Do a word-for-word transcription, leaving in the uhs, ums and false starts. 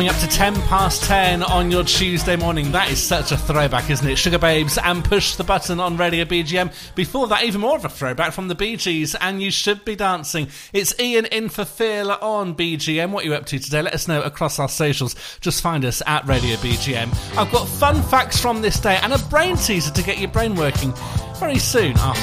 Up to ten past ten on your Tuesday morning. That is such a throwback, isn't it? Sugar Babes and Push the Button on Radio B G M. Before that, even more of a throwback from the Bee Gees and You Should Be Dancing. It's Ian in for Phil on B G M. What are you up to today? Let us know across our socials. Just find us at Radio B G M. I've got fun facts from this day and a brain teaser to get your brain working very soon after